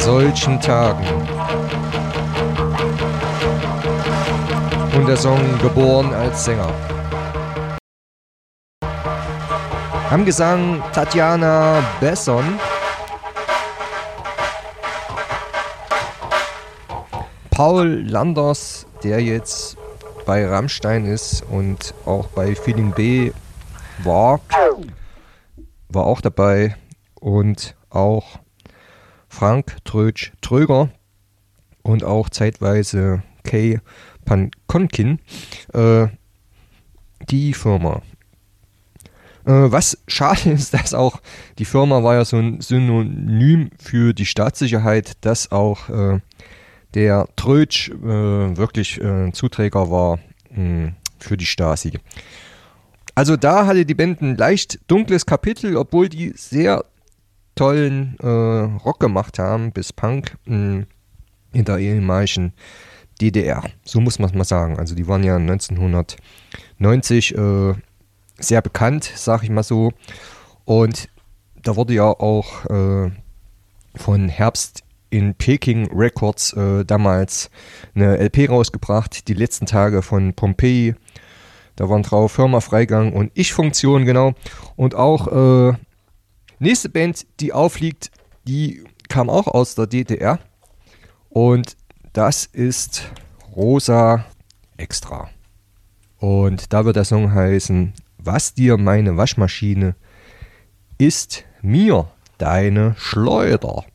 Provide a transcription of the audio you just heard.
solchen Tagen. Und der Song geboren als Sänger. Am Gesang Tatjana Besson. Paul Landers, der jetzt bei Rammstein ist und auch bei Feeling B war auch dabei. Und auch Frank Tröger und auch zeitweise Kay Pankonkin, die Firma. Was schade ist, dass auch die Firma war ja so ein Synonym für die Staatssicherheit, dass auch der Trötsch wirklich Zuträger war für die Stasi. Also da hatte die Band ein leicht dunkles Kapitel, obwohl die sehr tollen Rock gemacht haben, bis Punk in der ehemaligen DDR. So muss man es mal sagen. Also die waren ja 1990 sehr bekannt, sag ich mal so. Und da wurde ja auch von Herbst in Peking Records damals eine LP rausgebracht, die letzten Tage von Pompeii. Da waren drauf Firma Freigang und Ich-Funktion, genau. Und auch nächste Band, die aufliegt, die kam auch aus der DDR. Und das ist Rosa Extra. Und da wird der Song heißen: Was dir meine Waschmaschine ist, mir deine Schleuder.